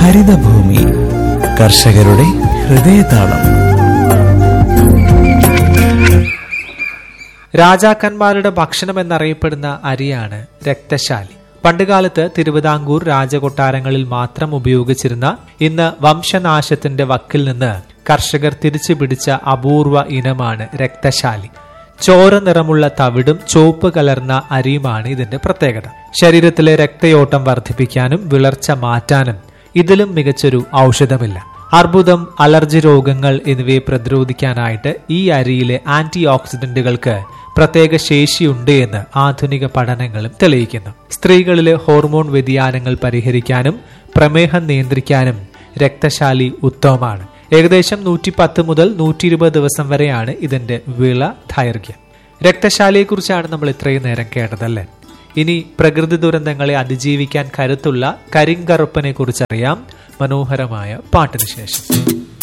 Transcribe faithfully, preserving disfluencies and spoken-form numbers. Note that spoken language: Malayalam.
ഹരിതഭൂമി കർഷകരുടെ ഹൃദയതാളം. രാജാക്കന്മാരുടെ ഭക്ഷണം എന്നറിയപ്പെടുന്ന അരിയാണ് രക്തശാലി. പണ്ടുകാലത്ത് തിരുവിതാംകൂർ രാജകൊട്ടാരങ്ങളിൽ മാത്രം ഉപയോഗിച്ചിരുന്ന, ഇന്ന് വംശനാശത്തിന്റെ വക്കിൽ നിന്ന് കർഷകർ തിരിച്ചുപിടിച്ച അപൂർവ ഇനമാണ് രക്തശാലി. ചോര നിറമുള്ള തവിടും ചുവപ്പ് കലർന്ന അരിയുമാണ് ഇതിന്റെ പ്രത്യേകത. ശരീരത്തിലെ രക്തയോട്ടം വർദ്ധിപ്പിക്കാനും വിളർച്ച മാറ്റാനും ഇതിലും മികച്ചൊരു ഔഷധമില്ല. അർബുദം, അലർജി രോഗങ്ങൾ എന്നിവയെ പ്രതിരോധിക്കാനായിട്ട് ഈ അരിയിലെ ആന്റി ഓക്സിഡന്റുകൾക്ക് പ്രത്യേക ശേഷിയുണ്ട് എന്ന് ആധുനിക പഠനങ്ങളും തെളിയിക്കുന്നു. സ്ത്രീകളിലെ ഹോർമോൺ വ്യതിയാനങ്ങൾ പരിഹരിക്കാനും പ്രമേഹം നിയന്ത്രിക്കാനും രക്തശാലി ഉത്തമമാണ്. ഏകദേശം നൂറ്റി പത്ത് മുതൽ നൂറ്റി ഇരുപത് ദിവസം വരെയാണ് ഇതിന്റെ വിള ദൈർഘ്യം. രക്തശാലിയെക്കുറിച്ചാണ് നമ്മൾ ഇത്രയും നേരം കേട്ടതല്ലേ. ഇനി പ്രകൃതി ദുരന്തങ്ങളെ അതിജീവിക്കാൻ കരുത്തുള്ള കരിങ്കറുപ്പനെ കുറിച്ചറിയാം മനോഹരമായ പാട്ടിന് ശേഷം.